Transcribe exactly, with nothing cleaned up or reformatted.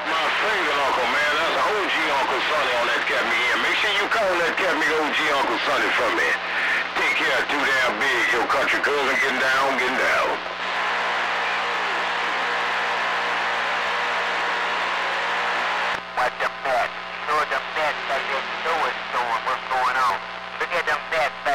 My favorite uncle, man. That's O G Uncle Sonny on that Cat Me in. Make sure you call that Cat Me O G Uncle Sonny for me. Take care, too damn big. Your country cousin getting down, getting down. Watch them bats. Show them bats like they know what's going, what's going on. Look at them bats.